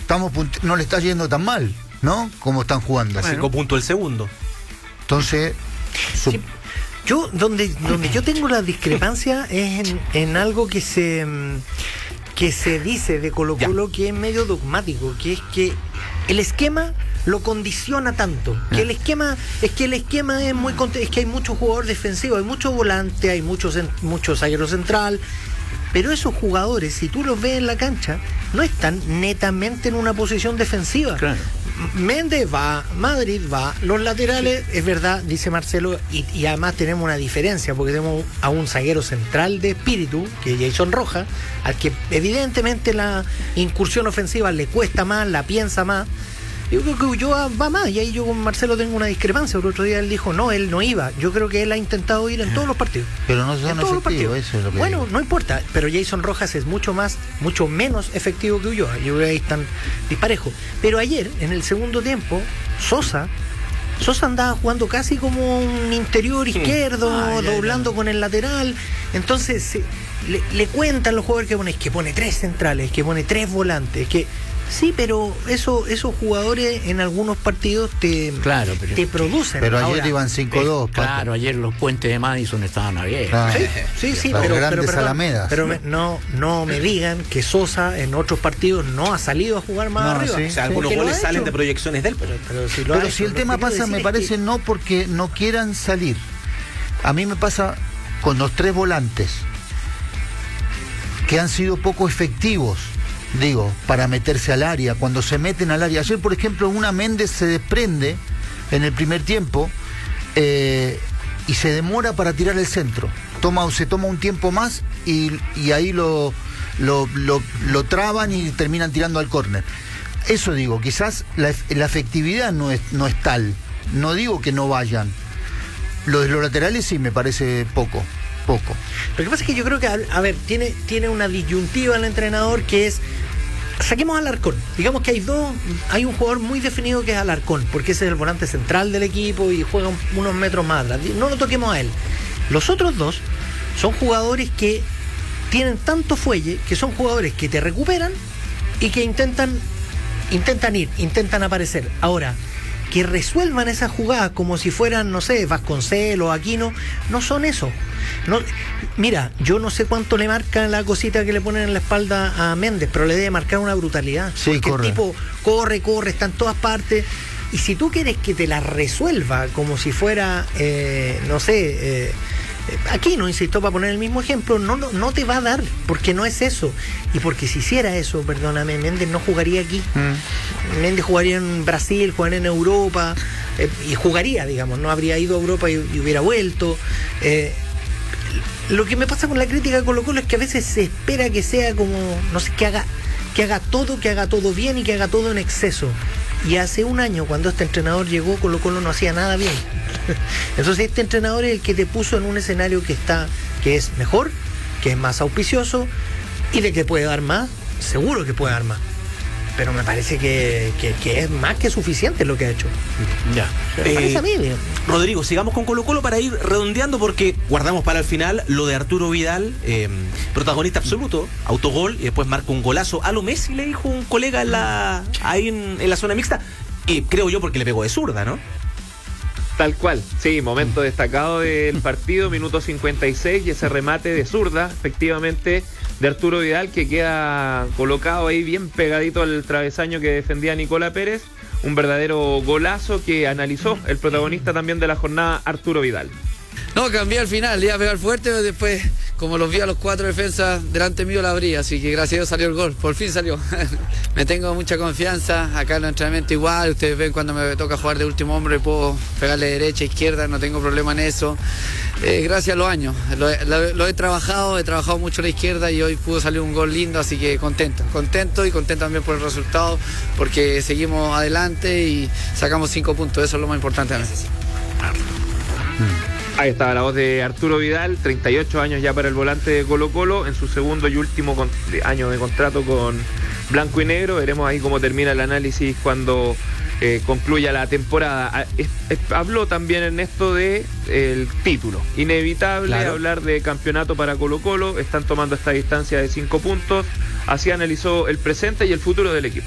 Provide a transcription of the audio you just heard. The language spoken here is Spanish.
no le está yendo tan mal, ¿no? Como están jugando. A 5 puntos el segundo. Entonces, sí, yo donde yo tengo la discrepancia es en algo que se dice de Colo-Colo, que es medio dogmático, que es que el esquema lo condiciona tanto, que el esquema es muy es que hay muchos jugadores defensivos, hay muchos volantes, hay muchos zaguero central, pero esos jugadores, si tú los ves en la cancha, no están netamente en una posición defensiva. Claro. Méndez va, Madrid va, los laterales, es verdad, dice Marcelo, y además tenemos una diferencia, porque tenemos a un zaguero central de espíritu, que es Jason Rojas, al que evidentemente la incursión ofensiva le cuesta más, la piensa más. Yo creo que Ulloa va más, y ahí yo con Marcelo tengo una discrepancia. El otro día él dijo, no, él no iba. Yo creo que él ha intentado ir en todos los partidos. Pero no son efectivos, eso es lo que bueno, digo. no importa, pero Jason Rojas es mucho mucho menos efectivo que Ulloa. Yo creo que ahí están disparejos. Pero ayer, en el segundo tiempo, Sosa andaba jugando casi como un interior izquierdo, doblando con el lateral. Entonces, le cuentan los jugadores que pone 3 centrales, que pone 3 volantes, que... Sí, pero esos jugadores en algunos partidos te producen. Pero ayer iban 5-2. Claro, ayer los puentes de Madison estaban abiertos. Ah, sí, las pero grandes alamedas. Pero no me digan que Sosa en otros partidos no ha salido a jugar más arriba. Sí, o sea, algunos goles salen de proyecciones de él. Pero si el tema pasa, me parece, no porque no quieran salir. A mí me pasa con los 3 volantes que han sido poco efectivos, digo, para meterse al área, cuando se meten al área. Ayer, por ejemplo, una Méndez se desprende en el primer tiempo y se demora para tirar el centro. Se toma un tiempo más y ahí lo traban y terminan tirando al córner. Eso digo, quizás la efectividad no es tal. No digo que no vayan. Lo de los laterales sí me parece poco. Lo que pasa es que yo creo que, a ver, tiene una disyuntiva el entrenador, que es, saquemos a Alarcón. Digamos que hay un jugador muy definido que es Alarcón, porque ese es el volante central del equipo y juega unos metros más atrás. No lo toquemos a él. Los otros 2 son jugadores que tienen tanto fuelle, que son jugadores que te recuperan y que intentan aparecer. Ahora, que resuelvan esas jugadas como si fueran, no sé, Vasconcelos, Aquino, no son eso. No, mira, yo no sé cuánto le marca la cosita que le ponen en la espalda a Méndez, pero le debe marcar una brutalidad. Sí, porque corre. El tipo corre, está en todas partes. Y si tú quieres que te la resuelva como si fuera, Aquino, insisto, para poner el mismo ejemplo, no te va a dar, porque no es eso. Y porque si hiciera eso, perdóname, Méndez no jugaría aquí. Méndez jugaría en Brasil, jugaría en Europa, y jugaría, digamos, no habría ido a Europa y hubiera vuelto. Lo que me pasa con la crítica de Colo-Colo es que a veces se espera que sea como, no sé, que haga todo bien y que haga todo en exceso. Y hace un año, cuando este entrenador llegó, Colo-Colo no hacía nada bien. Entonces este entrenador es el que te puso en un escenario que es mejor, que es más auspicioso, y de que puede dar más, seguro que puede dar más. Pero me parece que es más que suficiente lo que ha hecho. Ya. Me parece a mí, bien. Rodrigo, sigamos con Colo-Colo para ir redondeando, porque guardamos para el final lo de Arturo Vidal, protagonista absoluto, autogol, y después marca un golazo. A lo Messi le dijo un colega ahí en la zona mixta, y creo yo porque le pegó de zurda, ¿no? Tal cual, sí, momento destacado del partido, minuto 56, y ese remate de zurda, efectivamente, de Arturo Vidal, que queda colocado ahí bien pegadito al travesaño que defendía Nicolás Pérez. Un verdadero golazo que analizó el protagonista también de la jornada, Arturo Vidal. No, cambié al final, iba a pegar fuerte, pero después, como los vi a los 4 defensas delante mío, la abrí, así que gracias a Dios salió el gol, por fin salió. Me tengo mucha confianza, acá en el entrenamiento igual, ustedes ven cuando me toca jugar de último hombre, puedo pegarle derecha, izquierda, no tengo problema en eso. Gracias a los años, lo he trabajado mucho a la izquierda y hoy pudo salir un gol lindo, así que contento y contento también por el resultado, porque seguimos adelante y sacamos 5 puntos, eso es lo más importante a mí. Ahí estaba la voz de Arturo Vidal, 38 años ya para el volante de Colo-Colo, en su segundo y último año de contrato con Blanco y Negro. Veremos ahí cómo termina el análisis cuando concluya la temporada. Habló también Ernesto de el título. Inevitable hablar de campeonato para Colo-Colo. Están tomando esta distancia de 5 puntos. Así analizó el presente y el futuro del equipo.